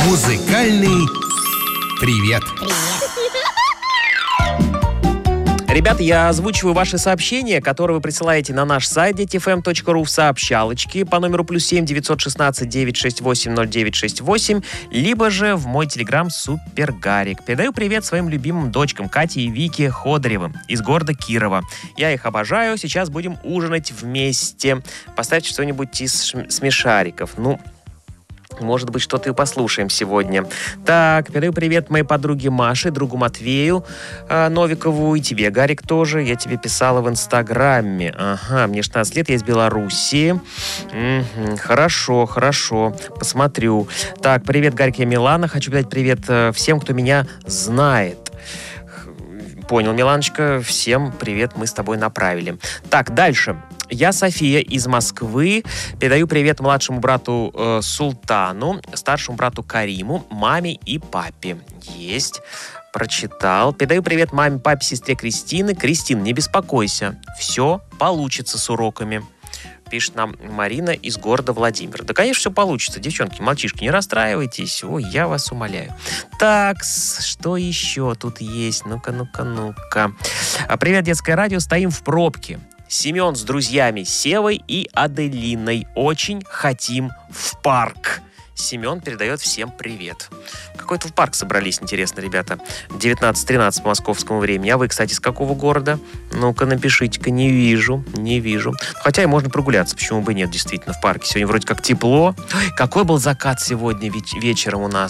Музыкальный привет. Ребята, я озвучиваю ваши сообщения, которые вы присылаете на наш сайт детифм.ру в сообщалочке по номеру +7 916 968 0968, либо же в мой телеграм Супер Гарик. Передаю привет своим любимым дочкам Кате и Вике Ходоревым из города Кирова. Я их обожаю, сейчас будем ужинать вместе. Поставьте что-нибудь из смешариков. Может быть, что-то и послушаем сегодня. Так, передаю привет моей подруге Маше, другу Матвею Новикову, и тебе, Гарик, тоже. Я тебе писала в Инстаграме. Ага, мне 16 лет, я из Белоруссии. Хорошо, посмотрю. Так, привет, Гарик, я Милана. Хочу передать привет всем, кто меня знает. Понял, Миланочка, всем привет, мы с тобой направили. Так, дальше. Я София из Москвы. Передаю привет младшему брату Султану, старшему брату Кариму, маме и папе. Есть. Прочитал. Передаю привет маме, папе, сестре Кристины. Кристина, не беспокойся. Все получится с уроками. Пишет нам Марина из города Владимир. Да, конечно, все получится. Девчонки, мальчишки, не расстраивайтесь. Ой, я вас умоляю. Так, что еще тут есть? Ну-ка. Привет, детское радио. Стоим в пробке. Семен с друзьями Севой и Аделиной. Очень хотим в парк. Семен передает всем привет. Какой-то в парк собрались, интересно, ребята. 19:13 по московскому времени. А вы, кстати, с какого города? Ну-ка, напишите-ка. Не вижу. Хотя и можно прогуляться, почему бы нет, действительно, в парке. Сегодня вроде как тепло. Ой, какой был закат сегодня вечером у нас.